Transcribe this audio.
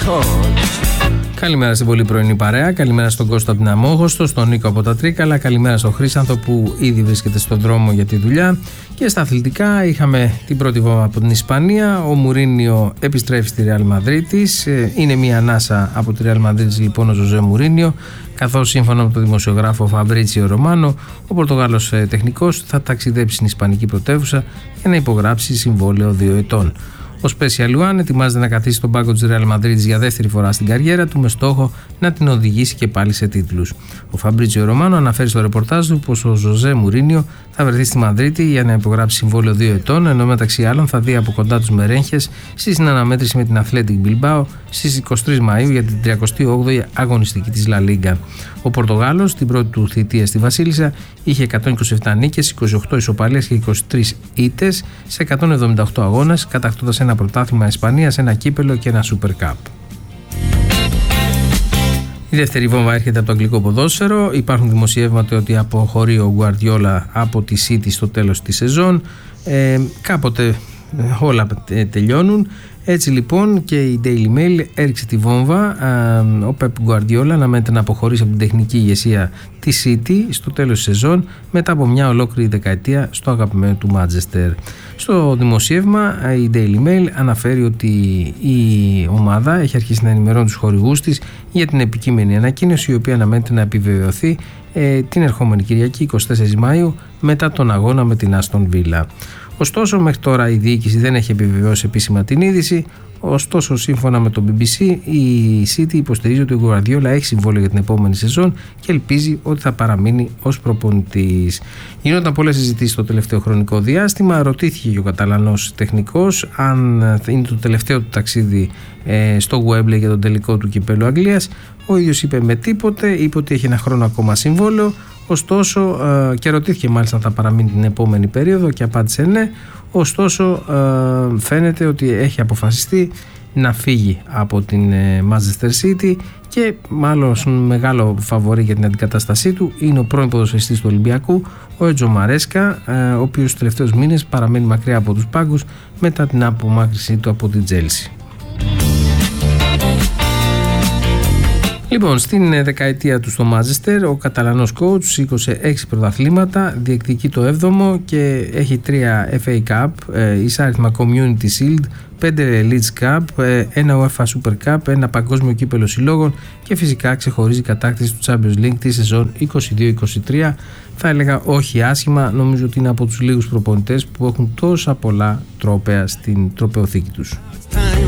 Καλημέρα στην πολύ πρωινή παρέα, καλημέρα στον Κώστα από την Αμόχωστο, στον Νίκο από τα Τρίκαλα, καλημέρα στον Χρήσανθο που ήδη βρίσκεται στον δρόμο για τη δουλειά. Και στα αθλητικά είχαμε την πρώτη βόμβα από την Ισπανία, ο Μουρίνιο επιστρέφει στη Ρεάλ Μαδρίτης, είναι μια ανάσα από τη Ρεάλ Μαδρίτης λοιπόν ο Ζωζέ Μουρίνιο, καθώς σύμφωνα με τον δημοσιογράφο Φαμπρίτσιο Ρωμάνο, ο Πορτογάλος τεχνικός θα ταξιδέψει στην Ισπανική πρωτεύουσα για να υπογράψει συμβόλαιο 2 ετών. Ο Σπέσια Λουάν ετοιμάζεται να καθίσει στον πάγκο της Ρεάλ Μαδρίτης για δεύτερη φορά στην καριέρα του με στόχο να την οδηγήσει και πάλι σε τίτλους. Ο Φαμπρίτσιο Ρωμάνο αναφέρει στο ρεπορτάζ του πως ο Ζωζέ Μουρίνιο θα βρεθεί στη Μαδρίτη για να υπογράψει συμβόλαιο 2 ετών, ενώ μεταξύ άλλων θα δει από κοντά τους μερένχες στη συναναμέτρηση με την Athletic Bilbao στις 23 Μαΐου για την 38η αγωνιστική της Λα Λίγκα. Ο Πορτογάλος στην πρώτη του θητεία στη Βασίλισσα είχε 127 νίκες, 28 ισοπαλίες και 23 ήττες σε 178 αγώνες, κατακτώντας ένα πρωτάθλημα Ισπανίας, ένα κύπελο και ένα Super Cup. Η δεύτερη βόμβα έρχεται από το αγγλικό ποδόσφαιρο. Υπάρχουν δημοσιεύματα ότι αποχωρεί ο Γκουαρδιόλα από τη City στο τέλος της σεζόν. Κάποτε όλα τελειώνουν. Έτσι λοιπόν και η Daily Mail έριξε τη βόμβα. Ο Pep Guardiola αναμένεται να αποχωρήσει από την τεχνική ηγεσία της City στο τέλος της σεζόν μετά από μια ολόκληρη δεκαετία στο αγαπημένο του Manchester. Στο δημοσίευμα η Daily Mail αναφέρει ότι η ομάδα έχει αρχίσει να ενημερώνει τους χορηγούς της για την επικείμενη ανακοίνωση, η οποία αναμένεται να επιβεβαιωθεί την ερχόμενη Κυριακή 24 Μαΐου μετά τον αγώνα με την Aston Villa. Ωστόσο, μέχρι τώρα η διοίκηση δεν έχει επιβεβαιώσει επίσημα την είδηση. Ωστόσο, σύμφωνα με το BBC, η City υποστηρίζει ότι ο Guardiola έχει συμβόλαιο για την επόμενη σεζόν και ελπίζει ότι θα παραμείνει ως προπονητής. Γινόταν πολλές συζητήσεις στο τελευταίο χρονικό διάστημα. Ρωτήθηκε και ο Καταλανός τεχνικός αν είναι το τελευταίο του ταξίδι στο Wembley για τον τελικό του κυπέλλου Αγγλίας. Ο ίδιος είπε με τίποτε, είπε ότι έχει ένα χρόνο ακόμα συμβόλαιο. Ωστόσο, και ρωτήθηκε μάλιστα αν θα παραμείνει την επόμενη περίοδο και απάντησε ναι. Ωστόσο, φαίνεται ότι έχει αποφασιστεί να φύγει από την Manchester City και μάλλον μεγάλο φαβορί για την αντικατάστασή του είναι ο πρώην ποδοσφαιριστής του Ολυμπιακού, ο Έτζο Μαρέσκα, ο οποίος τους τελευταίους μήνες παραμένει μακριά από τους πάγκους μετά την απομάκρυνσή του από την Chelsea. Λοιπόν, στην δεκαετία του στο Manchester, ο Καταλανός coach σήκωσε 6 πρωταθλήματα, διεκδικεί το 7ο και έχει 3 FA Cup, εισάριθμα Community Shield, 5 Leeds Cup, ένα UEFA Super Cup, ένα παγκόσμιο κύπελο συλλόγων και φυσικά ξεχωρίζει κατάκτηση του Champions League τη σεζόν 22-23. Θα έλεγα όχι άσχημα, νομίζω ότι είναι από τους λίγους προπονητές που έχουν τόσα πολλά τρόπαια στην τροπαιοθήκη τους.